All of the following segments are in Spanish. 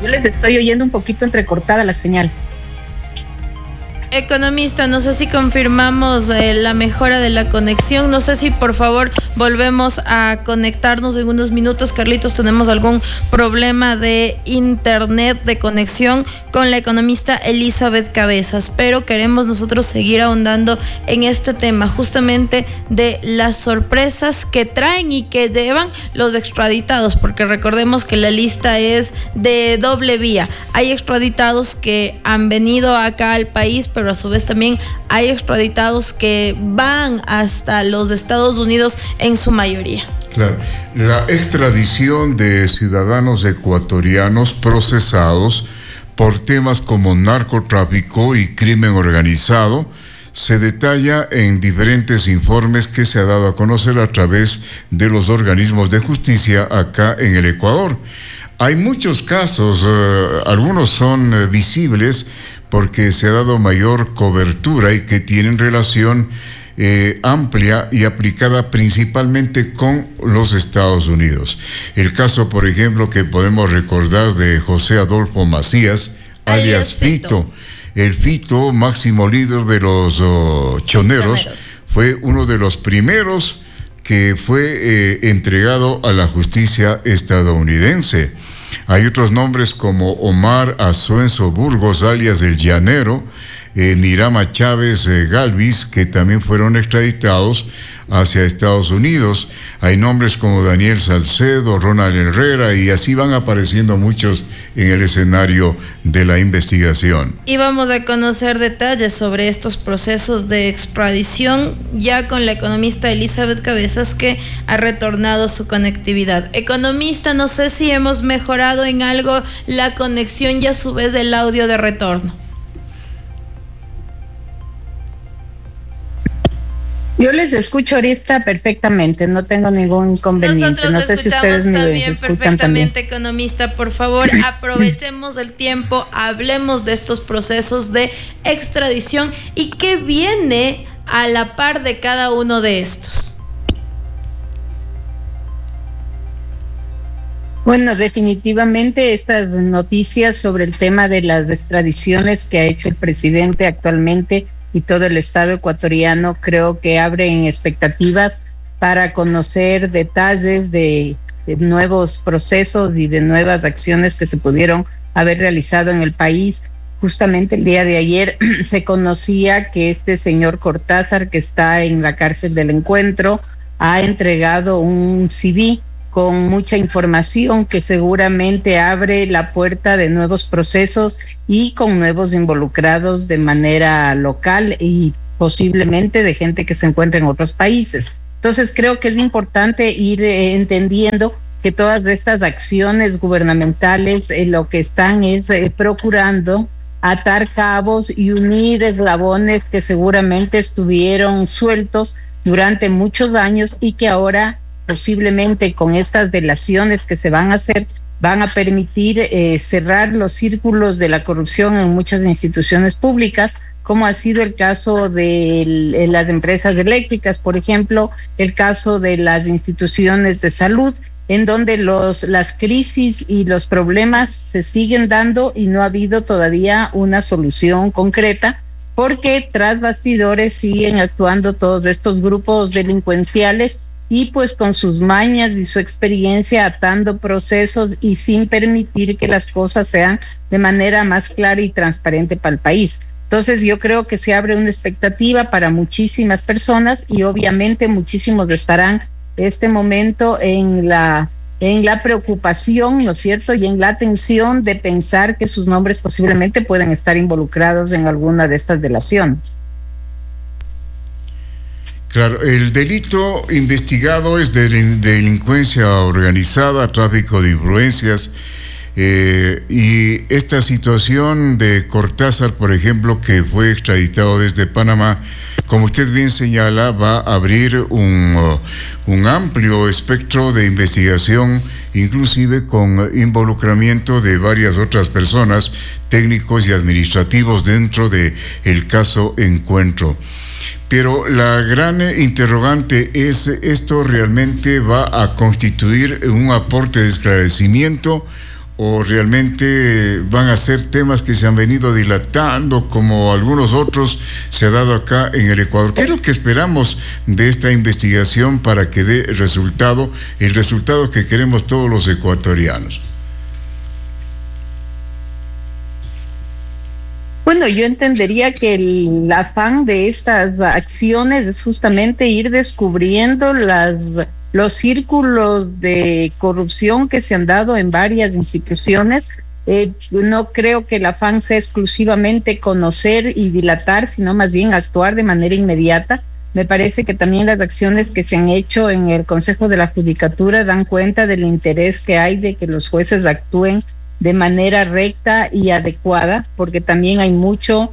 Yo les estoy oyendo un poquito entrecortada la señal. Economista, no sé si confirmamos la mejora de la conexión, no sé si por favor volvemos a conectarnos en unos minutos. Carlitos, tenemos algún problema de internet, de conexión con la economista Elizabeth Cabezas, pero queremos nosotros seguir ahondando en este tema justamente de las sorpresas que traen y que llevan los extraditados, porque recordemos que la lista es de doble vía. Hay extraditados que han venido acá al país, pero a su vez también hay extraditados que van hasta los Estados Unidos en su mayoría. Claro, la extradición de ciudadanos ecuatorianos procesados por temas como narcotráfico y crimen organizado se detalla en diferentes informes que se ha dado a conocer a través de los organismos de justicia acá en el Ecuador. Hay muchos casos, algunos son visibles porque se ha dado mayor cobertura y que tienen relación amplia y aplicada principalmente con los Estados Unidos. El caso, por ejemplo, que podemos recordar de José Adolfo Macías, alias Fito. El Fito, máximo líder de los choneros, fue uno de los primeros que fue entregado a la justicia estadounidense. Hay otros nombres como Omar Azuenzo Burgos, alias El Llanero, Nirama Chávez Galvis, que también fueron extraditados hacia Estados Unidos. Hay nombres como Daniel Salcedo, Ronald Herrera, y así van apareciendo muchos en el escenario de la investigación. Y vamos a conocer detalles sobre estos procesos de extradición ya con la economista Elizabeth Cabezas, que ha retornado su conectividad. Economista, no sé si hemos mejorado en algo la conexión y a su vez el audio de retorno. Yo les escucho ahorita perfectamente, no tengo ningún inconveniente. Nosotros no sé si ustedes me también escuchan perfectamente, también. economista. Por favor, aprovechemos el tiempo, hablemos de estos procesos de extradición y qué viene a la par de cada uno de estos. Bueno, definitivamente estas noticias sobre el tema de las extradiciones que ha hecho el presidente actualmente y todo el Estado ecuatoriano, creo que abren expectativas para conocer detalles de nuevos procesos y de nuevas acciones que se pudieron haber realizado en el país. Justamente el día de ayer se conocía que este señor Cortázar, que está en la cárcel del Encuentro, ha entregado un CD con mucha información que seguramente abre la puerta de nuevos procesos y con nuevos involucrados de manera local y posiblemente de gente que se encuentra en otros países. Entonces creo que es importante ir entendiendo que todas estas acciones gubernamentales lo que están es procurando atar cabos y unir eslabones que seguramente estuvieron sueltos durante muchos años y que ahora posiblemente con estas delaciones que se van a hacer van a permitir cerrar los círculos de la corrupción en muchas instituciones públicas, como ha sido el caso de las empresas eléctricas, por ejemplo, el caso de las instituciones de salud, en donde las crisis y los problemas se siguen dando y no ha habido todavía una solución concreta, porque tras bastidores siguen actuando todos estos grupos delincuenciales y pues con sus mañas y su experiencia atando procesos y sin permitir que las cosas sean de manera más clara y transparente para el país. Entonces yo creo que se abre una expectativa para muchísimas personas y obviamente muchísimos estarán este momento en la preocupación, ¿no es cierto?, y en la tensión de pensar que sus nombres posiblemente pueden estar involucrados en alguna de estas delaciones. Claro, el delito investigado es de delincuencia organizada, tráfico de influencias, y esta situación de Cortázar, por ejemplo, que fue extraditado desde Panamá, como usted bien señala, va a abrir un amplio espectro de investigación, inclusive con involucramiento de varias otras personas, técnicos y administrativos dentro de el caso Encuentro. Pero la gran interrogante es, ¿esto realmente va a constituir un aporte de esclarecimiento o realmente van a ser temas que se han venido dilatando como algunos otros se ha dado acá en el Ecuador? ¿Qué es lo que esperamos de esta investigación para que dé resultado, el resultado que queremos todos los ecuatorianos? Bueno, yo entendería que el afán de estas acciones es justamente ir descubriendo los círculos de corrupción que se han dado en varias instituciones. No creo que el afán sea exclusivamente conocer y dilatar, sino más bien actuar de manera inmediata. Me parece que también las acciones que se han hecho en el Consejo de la Judicatura dan cuenta del interés que hay de que los jueces actúen de manera recta y adecuada, porque también hay mucha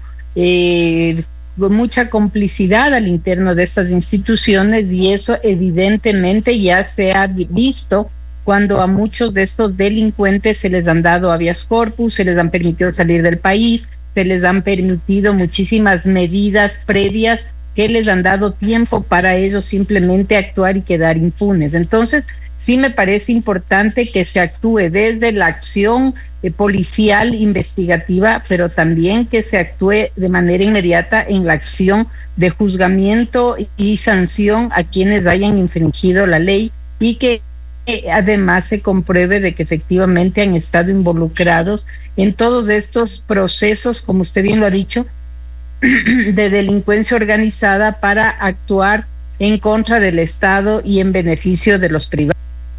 complicidad al interno de estas instituciones, y eso evidentemente ya se ha visto cuando a muchos de estos delincuentes se les han dado habeas corpus, se les han permitido salir del país, se les han permitido muchísimas medidas previas que les han dado tiempo para ellos simplemente actuar y quedar impunes. Entonces, sí me parece importante que se actúe desde la acción policial investigativa, pero también que se actúe de manera inmediata en la acción de juzgamiento y sanción a quienes hayan infringido la ley, y que además se compruebe de que efectivamente han estado involucrados en todos estos procesos, como usted bien lo ha dicho, de delincuencia organizada para actuar en contra del Estado y en beneficio de los privados.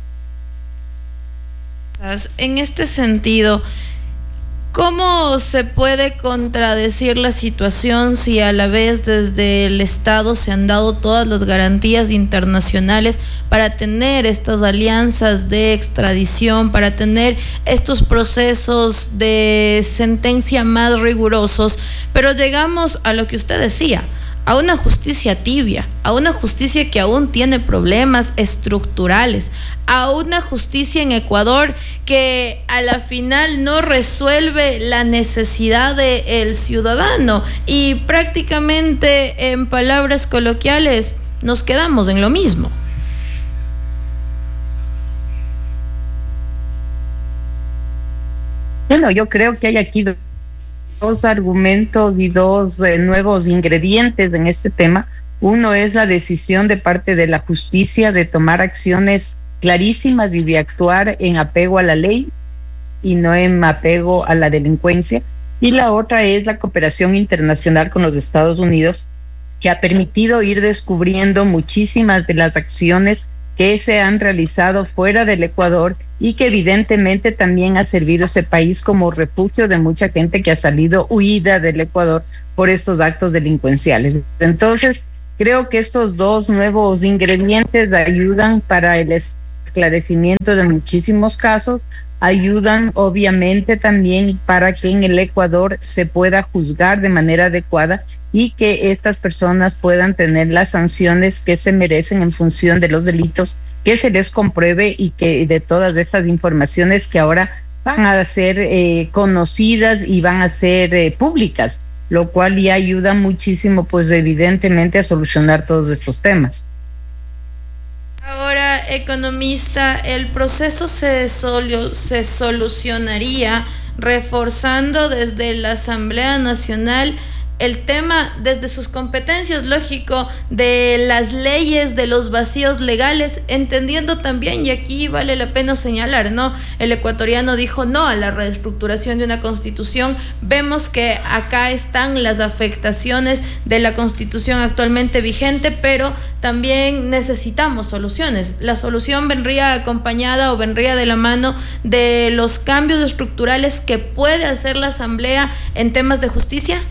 En este sentido, ¿cómo se puede contradecir la situación si a la vez desde el Estado se han dado todas las garantías internacionales para tener estas alianzas de extradición, para tener estos procesos de sentencia más rigurosos, pero llegamos a lo que usted decía, a una justicia tibia, a una justicia que aún tiene problemas estructurales, a una justicia en Ecuador que a la final no resuelve la necesidad del ciudadano, y prácticamente, en palabras coloquiales, nos quedamos en lo mismo? Bueno, yo creo que hay aquí dos argumentos y dos nuevos ingredientes en este tema. Uno es la decisión de parte de la justicia de tomar acciones clarísimas y de actuar en apego a la ley y no en apego a la delincuencia. Y la otra es la cooperación internacional con los Estados Unidos, que ha permitido ir descubriendo muchísimas de las acciones que se han realizado fuera del Ecuador, y que evidentemente también ha servido a ese país como refugio de mucha gente que ha salido huida del Ecuador por estos actos delincuenciales. Entonces, creo que estos dos nuevos ingredientes ayudan para el esclarecimiento de muchísimos casos, ayudan obviamente también para que en el Ecuador se pueda juzgar de manera adecuada y que estas personas puedan tener las sanciones que se merecen en función de los delitos que se les compruebe, y que de todas estas informaciones que ahora van a ser conocidas y van a ser públicas, lo cual ya ayuda muchísimo, pues evidentemente, a solucionar todos estos temas. Ahora, economista, el proceso se solucionaría reforzando desde la Asamblea Nacional el tema desde sus competencias, lógico, de las leyes, de los vacíos legales, entendiendo también, y aquí vale la pena señalar, ¿no? El ecuatoriano dijo no a la reestructuración de una constitución. Vemos que acá están las afectaciones de la constitución actualmente vigente, pero también necesitamos soluciones. La solución vendría acompañada o vendría de la mano de los cambios estructurales que puede hacer la Asamblea en temas de justicia.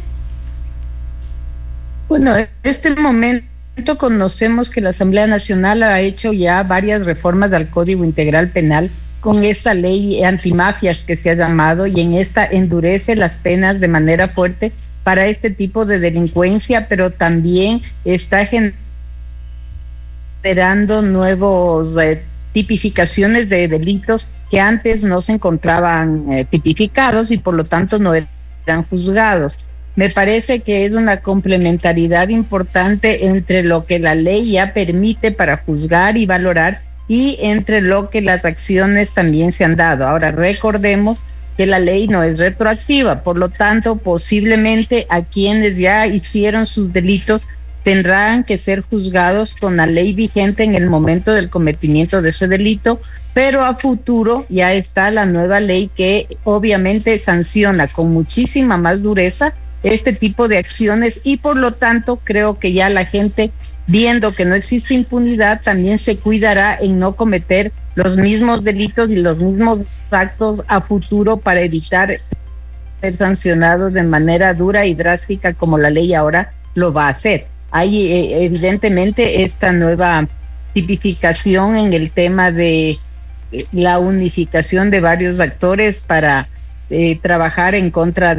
Bueno, en este momento conocemos que la Asamblea Nacional ha hecho ya varias reformas al Código Integral Penal con esta ley antimafias que se ha llamado, y en esta endurece las penas de manera fuerte para este tipo de delincuencia, pero también está generando nuevos tipificaciones de delitos que antes no se encontraban tipificados y por lo tanto no eran juzgados. Me parece que es una complementariedad importante entre lo que la ley ya permite para juzgar y valorar y entre lo que las acciones también se han dado. Ahora, recordemos que la ley no es retroactiva, por lo tanto, posiblemente a quienes ya hicieron sus delitos tendrán que ser juzgados con la ley vigente en el momento del cometimiento de ese delito, pero a futuro ya está la nueva ley que obviamente sanciona con muchísima más dureza este tipo de acciones y por lo tanto creo que ya la gente, viendo que no existe impunidad, también se cuidará en no cometer los mismos delitos y los mismos actos a futuro para evitar ser sancionados de manera dura y drástica como la ley ahora lo va a hacer. Hay evidentemente esta nueva tipificación en el tema de la unificación de varios actores para trabajar en contra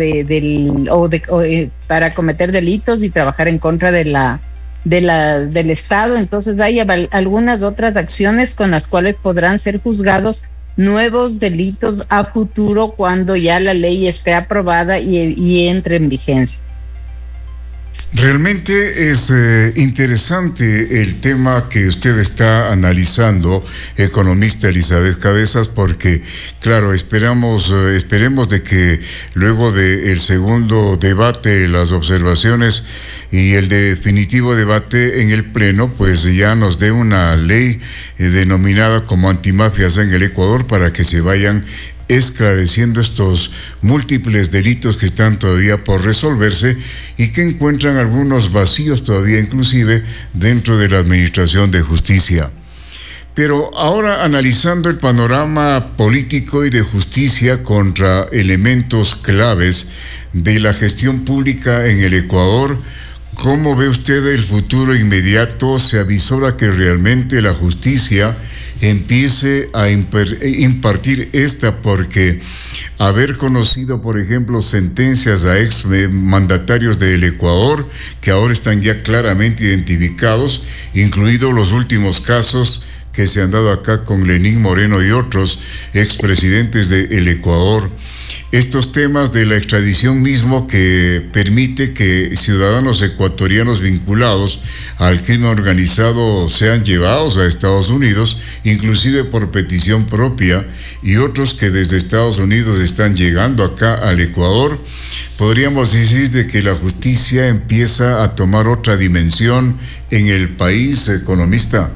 para cometer delitos y trabajar en contra del Estado. Entonces hay algunas otras acciones con las cuales podrán ser juzgados nuevos delitos a futuro cuando ya la ley esté aprobada y entre en vigencia. Realmente es interesante el tema que usted está analizando, economista Elizabeth Cabezas, porque, claro, esperemos de que luego del segundo debate, las observaciones y el definitivo debate en el Pleno, pues ya nos dé una ley denominada como antimafias en el Ecuador para que se vayan esclareciendo estos múltiples delitos que están todavía por resolverse y que encuentran algunos vacíos todavía inclusive dentro de la Administración de Justicia. Pero ahora analizando el panorama político y de justicia contra elementos claves de la gestión pública en el Ecuador, ¿cómo ve usted el futuro inmediato? ¿Se avisora que realmente la justicia empiece a impartir esta? Porque haber conocido, por ejemplo, sentencias a ex mandatarios del Ecuador que ahora están ya claramente identificados, incluidos los últimos casos que se han dado acá con Lenín Moreno y otros expresidentes del Ecuador. Estos temas de la extradición mismo que permite que ciudadanos ecuatorianos vinculados al crimen organizado sean llevados a Estados Unidos, inclusive por petición propia, y otros que desde Estados Unidos están llegando acá al Ecuador, podríamos decir de que la justicia empieza a tomar otra dimensión en el país, economista.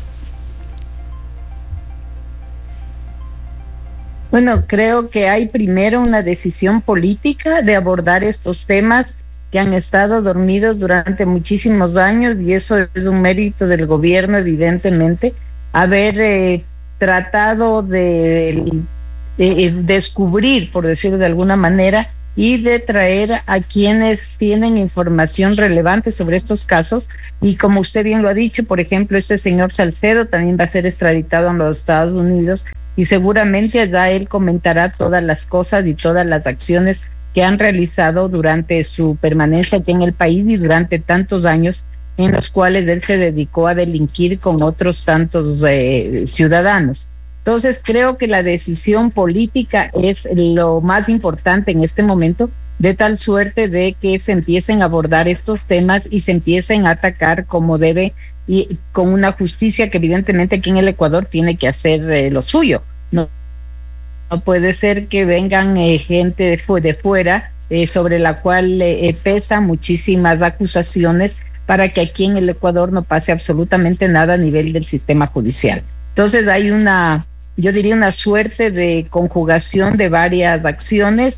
Bueno, creo que hay primero una decisión política de abordar estos temas que han estado dormidos durante muchísimos años y eso es un mérito del gobierno, evidentemente, haber tratado de descubrir, por decirlo de alguna manera, y de traer a quienes tienen información relevante sobre estos casos. Y como usted bien lo ha dicho, por ejemplo, este señor Salcedo también va a ser extraditado a los Estados Unidos y seguramente allá él comentará todas las cosas y todas las acciones que han realizado durante su permanencia aquí en el país y durante tantos años en los cuales él se dedicó a delinquir con otros tantos ciudadanos. Entonces creo que la decisión política es lo más importante en este momento, de tal suerte de que se empiecen a abordar estos temas y se empiecen a atacar como debe y con una justicia que evidentemente aquí en el Ecuador tiene que hacer lo suyo. No puede ser que vengan gente de fuera sobre la cual pesan muchísimas acusaciones para que aquí en el Ecuador no pase absolutamente nada a nivel del sistema judicial. Entonces hay yo diría una suerte de conjugación de varias acciones,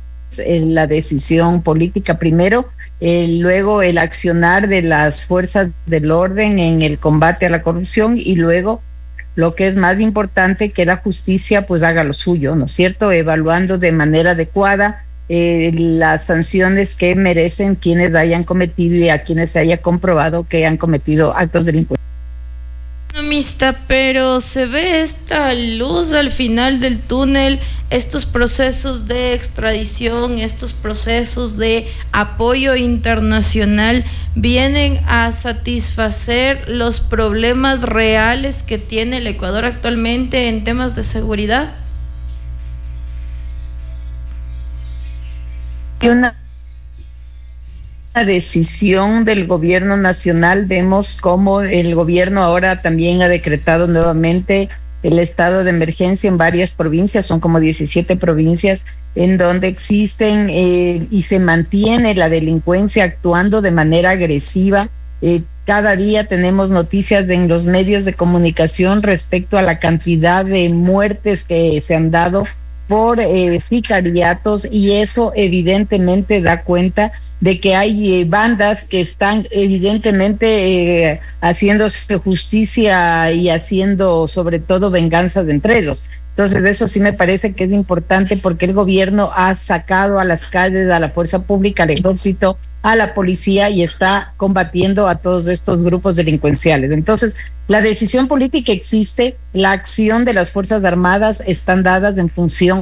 la decisión política primero, luego el accionar de las fuerzas del orden en el combate a la corrupción y luego lo que es más importante, que la justicia pues haga lo suyo, ¿no es cierto?, evaluando de manera adecuada las sanciones que merecen quienes hayan cometido y a quienes se haya comprobado que han cometido actos delincuentes. Economista, pero se ve esta luz al final del túnel, estos procesos de extradición, estos procesos de apoyo internacional vienen a satisfacer los problemas reales que tiene el Ecuador actualmente en temas de seguridad. Y una decisión del gobierno nacional. Vemos cómo el gobierno ahora también ha decretado nuevamente el estado de emergencia en varias provincias, son como 17 provincias en donde existen y se mantiene la delincuencia actuando de manera agresiva. Cada día tenemos noticias en los medios de comunicación respecto a la cantidad de muertes que se han dado por sicariatos, y eso evidentemente da cuenta de que hay bandas que están evidentemente haciéndose justicia y haciendo sobre todo venganzas entre ellos. Entonces eso sí me parece que es importante, porque el gobierno ha sacado a las calles a la fuerza pública, al ejército, a la policía, y está combatiendo a todos estos grupos delincuenciales. Entonces, la decisión política existe, la acción de las Fuerzas Armadas están dadas en función,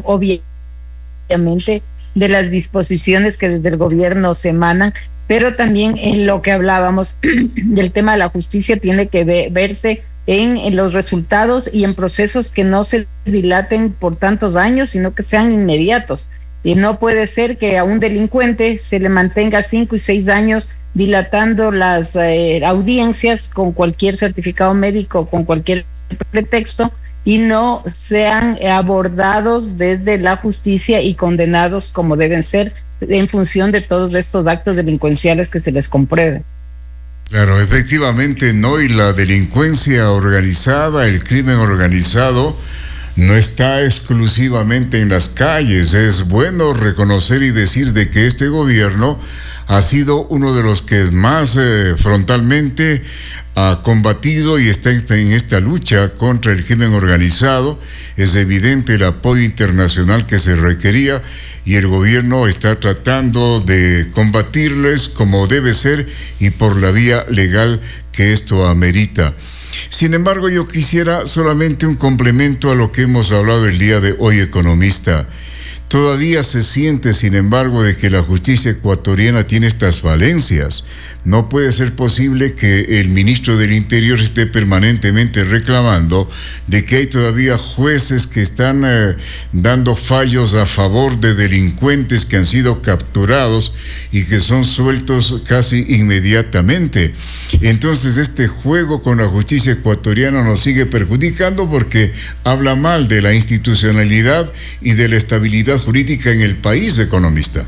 obviamente, de las disposiciones que desde el gobierno se emanan, pero también en lo que hablábamos del tema de la justicia tiene que verse en los resultados y en procesos que no se dilaten por tantos años, sino que sean inmediatos. Y no puede ser que a un delincuente se le mantenga 5 y 6 años dilatando las audiencias con cualquier certificado médico, con cualquier pretexto, y no sean abordados desde la justicia y condenados como deben ser en función de todos estos actos delincuenciales que se les comprueben. Claro, efectivamente, no, y la delincuencia organizada, el crimen organizado, no está exclusivamente en las calles. Es bueno reconocer y decir de que este gobierno ha sido uno de los que más frontalmente ha combatido y está en esta lucha contra el crimen organizado. Es evidente el apoyo internacional que se requería, y el gobierno está tratando de combatirles como debe ser y por la vía legal que esto amerita. Sin embargo, yo quisiera solamente un complemento a lo que hemos hablado el día de hoy, economista. Todavía se siente, sin embargo, de que la justicia ecuatoriana tiene estas falencias. No puede ser posible que el ministro del Interior esté permanentemente reclamando de que hay todavía jueces que están dando fallos a favor de delincuentes que han sido capturados y que son sueltos casi inmediatamente. Entonces, este juego con la justicia ecuatoriana nos sigue perjudicando, porque habla mal de la institucionalidad y de la estabilidad jurídica en el país, economista.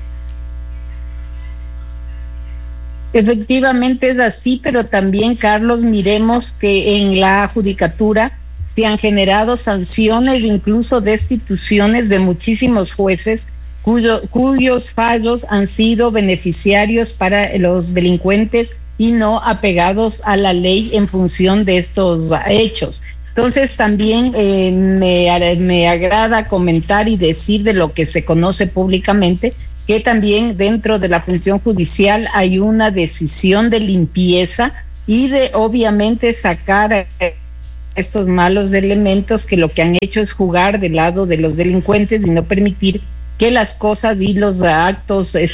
Efectivamente es así, pero también, Carlos, miremos que en la judicatura se han generado sanciones, incluso destituciones de muchísimos jueces cuyos fallos han sido beneficiarios para los delincuentes y no apegados a la ley en función de estos hechos. Entonces también me agrada comentar y decir de lo que se conoce públicamente, que también dentro de la función judicial hay una decisión de limpieza y de obviamente sacar estos malos elementos que lo que han hecho es jugar del lado de los delincuentes y no permitir que las cosas y los actos